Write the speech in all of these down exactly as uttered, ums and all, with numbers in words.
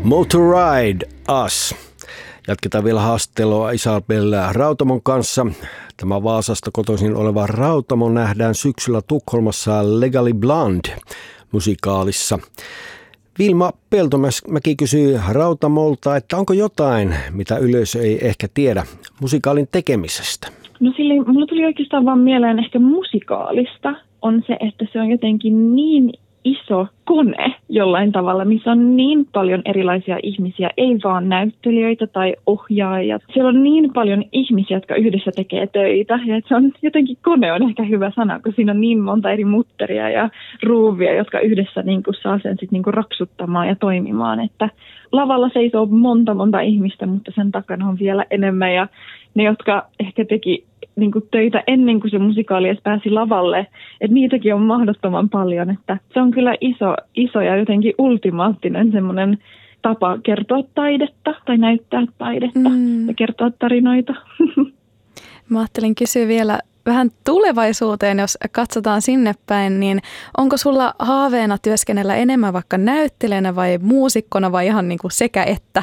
Motorride Us. Jatketaan vielä haastattelua Isabella Rautamon kanssa. Tämä Vaasasta kotoisin oleva Rautamo nähdään syksyllä Tukholmassa Legally Blonde -musikaalissa. Vilma Peltomäki kysyy Rautamolta, että onko jotain, mitä yleisö ei ehkä tiedä musikaalin tekemisestä? No sille, mulla tuli oikeastaan vaan mieleen ehkä musikaalista on se, että se on jotenkin niin iso kone jollain tavalla, missä on niin paljon erilaisia ihmisiä, ei vaan näyttelijöitä tai ohjaajia. Siellä on niin paljon ihmisiä, jotka yhdessä tekee töitä. Ja se on jotenkin kone on ehkä hyvä sana, kun siinä on niin monta eri mutteria ja ruuvia, jotka yhdessä niin kuin saa sen sit niin kuin raksuttamaan ja toimimaan. Että lavalla seisoo monta monta ihmistä, mutta sen takana on vielä enemmän. Ja ne, jotka ehkä teki niin kuin töitä ennen kuin se musikaali edes pääsi lavalle, että niitäkin on mahdottoman paljon, että se on kyllä iso, iso ja jotenkin ultimaattinen semmoinen tapa kertoa taidetta tai näyttää taidetta mm. ja kertoa tarinoita. Mä ajattelin kysyä vielä vähän tulevaisuuteen, jos katsotaan sinne päin, niin onko sulla haaveena työskennellä enemmän vaikka näyttelijänä vai muusikkona vai ihan niin kuin sekä että?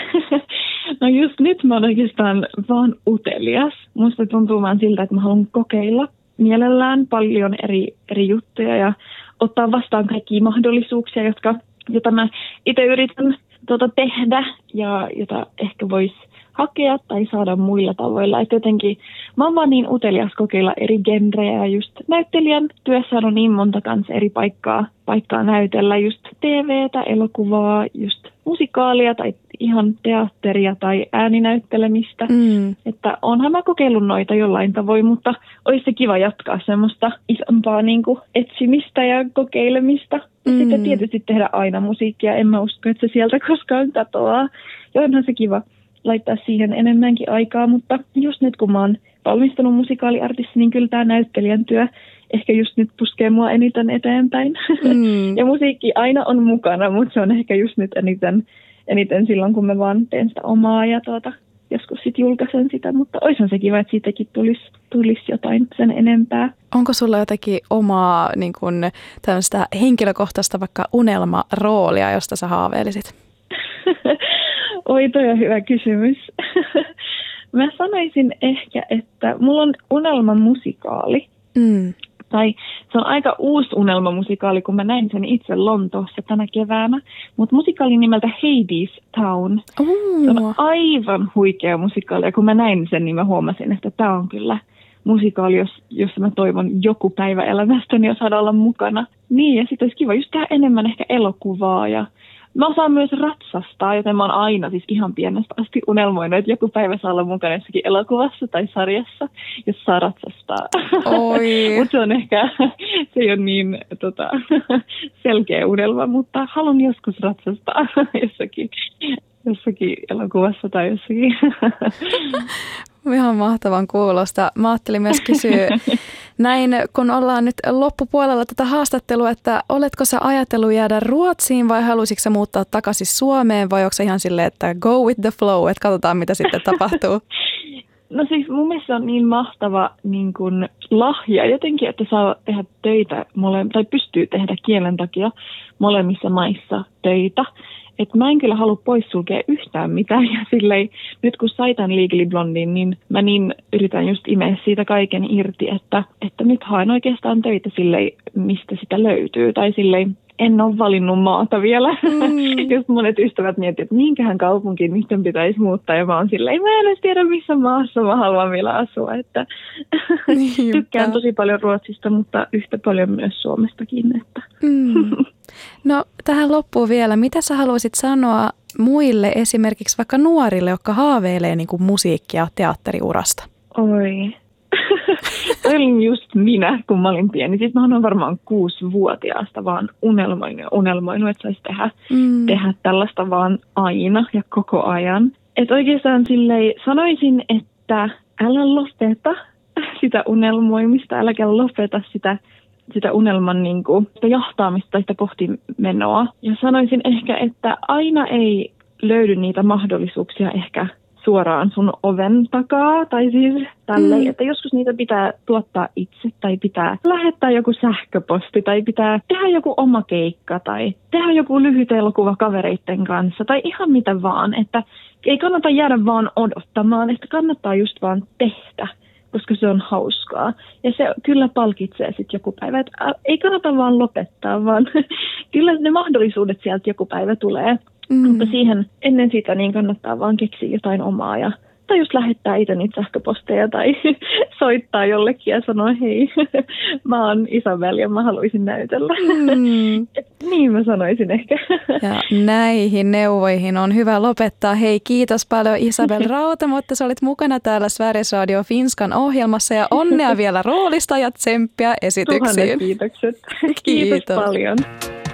No just nyt mä olen oikeastaan vaan utelias. Musta tuntuu vaan siltä, että mä haluan kokeilla mielellään paljon eri, eri juttuja ja ottaa vastaan kaikkia mahdollisuuksia, jotka, joita mä itse yritän tuota, tehdä ja jota ehkä voisi hakea tai saada muilla tavoilla. Että jotenkin mä oon vaan niin utelias kokeilla eri genrejä ja just näyttelijän työssä on niin monta kanssa eri paikkaa, paikkaa näytellä. Just T V:tä, elokuvaa, just musikaalia tai ihan teatteria tai ääninäyttelemistä. Mm. Että onhan mä kokeillut noita jollain tavoin, mutta olisi se kiva jatkaa semmoista isompaa niin kuin etsimistä ja kokeilemista. Ja mm. sitten tietysti tehdä aina musiikkia. En mä usko, että se sieltä koskaan katoaa. Ja onhan se kiva laittaa siihen enemmänkin aikaa, mutta just nyt kun mä oon valmistunut musikaaliartisti, niin kyllä tämä näyttelijän työ ehkä just nyt puskee mua eniten eteenpäin. Mm. Ja musiikki aina on mukana, mutta se on ehkä just nyt eniten, eniten silloin, kun mä vaan teen sitä omaa ja tuota, joskus sitten julkaisen sitä, mutta oishan se kiva, että siitäkin tulisi, tulisi jotain sen enempää. Onko sulla jotakin omaa niin kun, tämmöistä henkilökohtaista vaikka unelmaroolia, josta sä haaveilisit? Oi, toi on hyvä kysymys. Mä sanoisin ehkä, että mulla on unelmamusikaali. Mm. Tai se on aika uusi unelmamusikaali, kun mä näin sen itse Lontoossa tänä keväänä. Mutta musikaali nimeltä Hades Town. Oh. Se on aivan huikea musikaali. Ja kun mä näin sen, niin mä huomasin, että tää on kyllä musikaali, jos, jossa mä toivon joku päivä elämästäni ja saada olla mukana. Niin, ja sitten olisi kiva just tehdä enemmän ehkä elokuvaa ja mä osaan myös ratsastaa, joten mä oon aina siis ihan pienestä asti unelmoinut, että joku päivä saa olla mukana jossakin elokuvassa tai sarjassa, jos saa ratsastaa. Mutta se on ehkä, se ei ole niin tota, selkeä unelma, mutta haluan joskus ratsastaa jossakin, jossakin elokuvassa tai jossakin. Ihan mahtavan kuulosta. Mä ajattelin myös kysyä näin, kun ollaan nyt loppupuolella tätä haastattelua, että oletko sä ajatellut jäädä Ruotsiin vai haluaisitko sä muuttaa takaisin Suomeen vai onko se ihan silleen, että go with the flow, että katsotaan mitä sitten tapahtuu? No siis mun mielestä se on niin mahtava niin kuin lahja jotenkin, että saa tehdä töitä mole- tai pystyy tehdä kielen takia molemmissa maissa töitä. Että mä en kyllä halua poissulkea yhtään mitään ja silleen, nyt kun sai tämän Legally Blondin, niin mä niin yritän just imeä siitä kaiken irti, että, että nyt haen oikeastaan töitä silleen, mistä sitä löytyy. Tai silleen, en ole valinnut maata vielä. Mm. Just monet ystävät miettivät, että minkähän kaupunkiin niiden pitäisi muuttaa. Ja mä oon silleen, mä en edes tiedä missä maassa mä haluan vielä asua. Että tykkään tosi paljon Ruotsista, mutta yhtä paljon myös Suomestakin. Että. Mm. No tähän loppuun vielä, mitä sä haluaisit sanoa muille esimerkiksi vaikka nuorille, jotka haaveilee niin kuin musiikkia ja teatteriurasta? Oi. Olin just minä, kun mä olin pieni. Siis mä olen varmaan kuusivuotiaasta vaan unelmoinut, unelmoinut että saisi tehdä, mm. tehdä tällaista vaan aina ja koko ajan. Että oikeastaan silleen sanoisin, että älä lopeta sitä unelmoimista, äläkä lopeta sitä, sitä unelman niin kuin, sitä jahtaamista tai sitä kohti menoa. Ja sanoisin ehkä, että aina ei löydy niitä mahdollisuuksia ehkä suoraan sun oven takaa, tai siis tälleen, Mm. että joskus niitä pitää tuottaa itse, tai pitää lähettää joku sähköposti, tai pitää tehdä joku oma keikka, tai tehdä joku lyhyt elokuva kavereitten kanssa, tai ihan mitä vaan, että ei kannata jäädä vaan odottamaan, että kannattaa just vaan tehdä, koska se on hauskaa. Ja se kyllä palkitsee sitten joku päivä, että ei kannata vaan lopettaa, vaan kyllä ne mahdollisuudet sieltä joku päivä tulee. Mm. Mutta siihen ennen sitä niin kannattaa vaan keksiä jotain omaa ja tai just lähettää itse niitä sähköposteja tai soittaa jollekin ja sanoa, hei, mä oon Isabel ja mä haluaisin näytellä. Mm. Niin mä sanoisin ehkä. Ja näihin neuvoihin on hyvä lopettaa. Hei, kiitos paljon Isabel Rautamo, että sä olit mukana täällä Sveriges Radio Finskan ohjelmassa ja onnea vielä roolista ja tsemppiä esityksiin. Tuhannet kiitokset. Kiitos. Kiitos paljon.